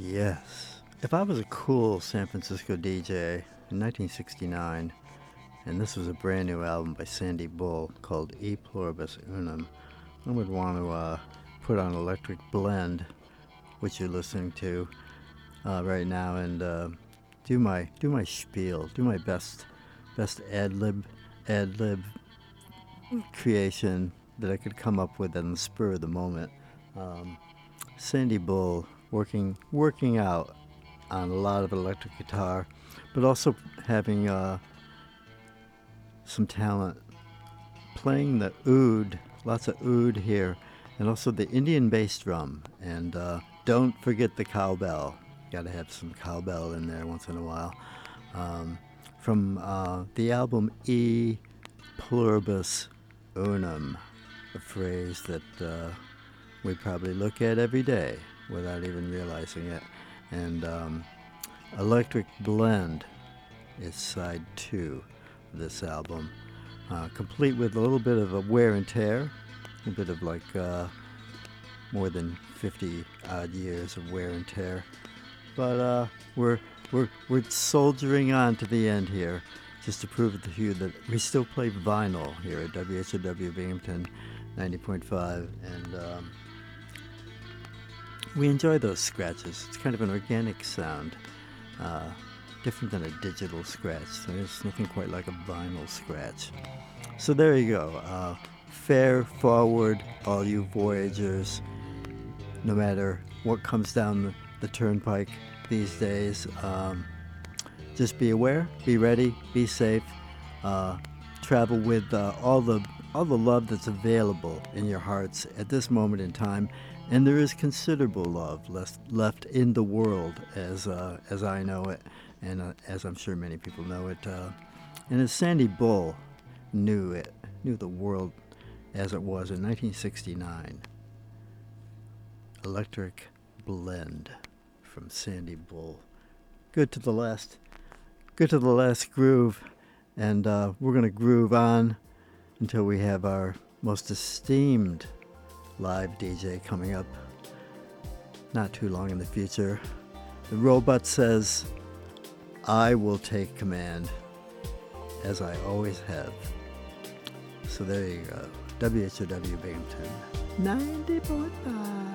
Yes. If I was a cool San Francisco DJ in 1969, and this was a brand new album by Sandy Bull called E Pluribus Unum, I would want to put on Electric Blend, which you're listening to right now, and do my spiel, do my best ad lib creation that I could come up with on the spur of the moment. Sandy Bull working out on a lot of electric guitar, but also having some talent playing the oud, lots of oud here, and also the Indian bass drum. And don't forget the cowbell. Got to have some cowbell in there once in a while. From the album E Pluribus Unum, a phrase that we probably look at every day without even realizing it. And Electric Blend is side 2 of this album, complete with a little bit of a wear and tear, a bit of like more than 50 odd years of wear and tear. But we're soldiering on to the end here, just to prove to you that we still play vinyl here at WHOW Binghamton 90.5, and we enjoy those scratches. It's kind of an organic sound, different than a digital scratch. So there's nothing quite like a vinyl scratch. So there you go. Fare forward, all you Voyagers, no matter what comes down the turnpike these days. Just be aware, be ready, be safe. Travel with all the love that's available in your hearts at this moment in time. And there is considerable love left in the world, as I know it, and as I'm sure many people know it. And as Sandy Bull knew the world as it was in 1969. Electric Blend from Sandy Bull. Good to the last groove, and we're going to groove on until we have our most esteemed live DJ coming up not too long in the future. The robot says, I will take command, as I always have. So there you go. WHOW Binghamton 90.5.